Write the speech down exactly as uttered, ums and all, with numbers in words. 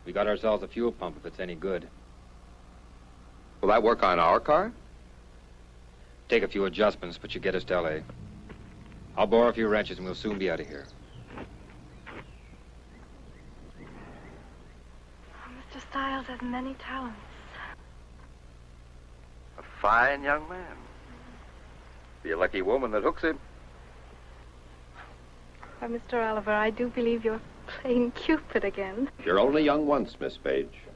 We got ourselves a fuel pump if it's any good. Will that work on our car? Take a few adjustments, but you get us to L A. I'll borrow a few wrenches and we'll soon be out of here. Mister Stiles has many talents. A fine young man. Be a lucky woman that hooks him. Why, Mister Oliver, I do believe you're playing Cupid again. You're only young once, Miss Page.